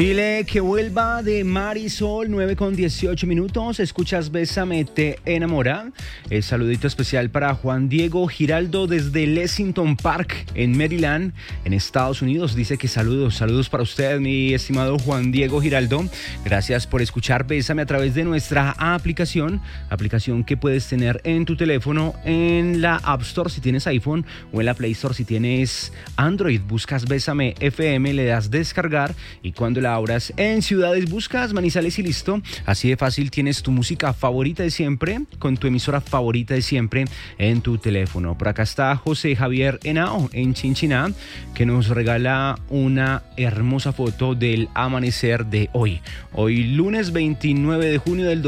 Dile que vuelva de Marisol, 9:18. Escuchas Bésame, te enamora. El saludito especial para Juan Diego Giraldo desde Lexington Park, en Maryland, en Estados Unidos. Dice que saludos para usted, mi estimado Juan Diego Giraldo. Gracias por escuchar Bésame a través de nuestra aplicación que puedes tener en tu teléfono, en la App Store si tienes iPhone, o en la Play Store si tienes Android. Buscas Bésame FM, le das descargar, y cuando la abras en ciudades buscas Manizales y listo. Así de fácil tienes tu música favorita de siempre, con tu emisora favorita de siempre en tu teléfono. Por acá está José Javier Henao en Chinchiná, que nos regala una hermosa foto del amanecer de hoy. Hoy lunes 29 de junio del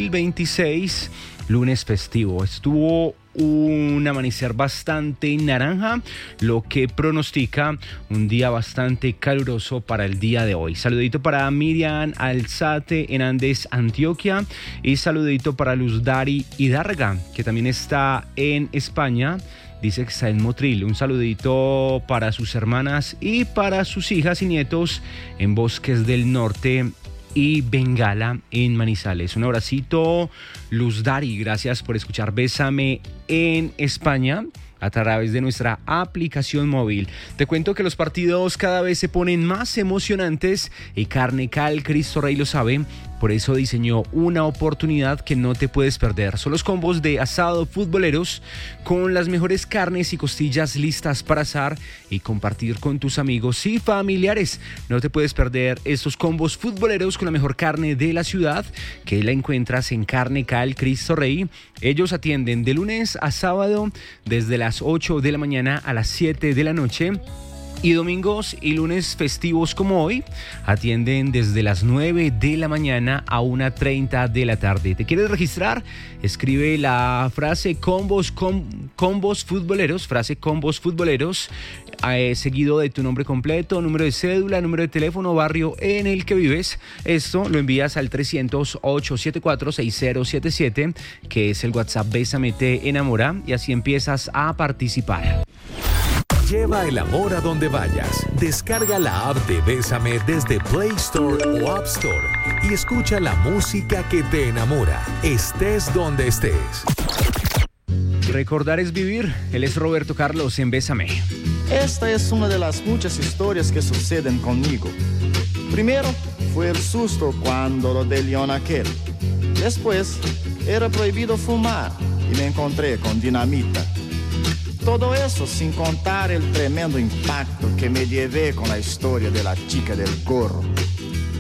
2026, lunes festivo. Estuvo un amanecer bastante naranja, lo que pronostica un día bastante caluroso para el día de hoy. Saludito para Miriam Alzate en Andes, Antioquia, y saludito para Luz Dari Hidárraga, que también está en España. Dice que está en Motril. Un saludito para sus hermanas y para sus hijas y nietos en Bosques del Norte y Bengala en Manizales. Un abracito, Luz Dari, gracias por escuchar Bésame en España a través de nuestra aplicación móvil. Te cuento que los partidos cada vez se ponen más emocionantes y Carnecal Cristo Rey lo sabe. Por eso diseñó una oportunidad que no te puedes perder. Son los combos de asado futboleros con las mejores carnes y costillas listas para asar y compartir con tus amigos y familiares. No te puedes perder estos combos futboleros con la mejor carne de la ciudad, que la encuentras en Carnecal Cristo Rey. Ellos atienden de lunes a sábado desde las 8 de la mañana a las 7 de la noche. Y domingos y lunes festivos como hoy atienden desde las 9 de la mañana a 1:30 de la tarde. ¿Te quieres registrar? Escribe la frase combos futboleros, seguido de tu nombre completo, número de cédula, número de teléfono, barrio en el que vives. Esto lo envías al 300-874-6077, que es el WhatsApp Bésame te enamora, y así empiezas a participar. Lleva el amor a donde vayas. Descarga la app de Bésame desde Play Store o App Store y escucha la música que te enamora, estés donde estés. Recordar es vivir. Él es Roberto Carlos en Bésame. Esta es una de las muchas historias que suceden conmigo. Primero fue el susto cuando lo de León aquel. Después era prohibido fumar y me encontré con dinamita. Todo eso sin contar el tremendo impacto que me llevé con la historia de la chica del gorro.